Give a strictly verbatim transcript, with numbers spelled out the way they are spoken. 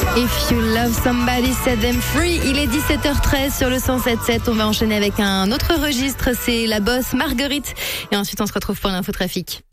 If you love somebody, set them free. Il est dix-sept heures treize sur le cent sept sept. On va enchaîner avec un autre registre. C'est la bosse Marguerite. Et ensuite, on se retrouve pour l'infotrafic.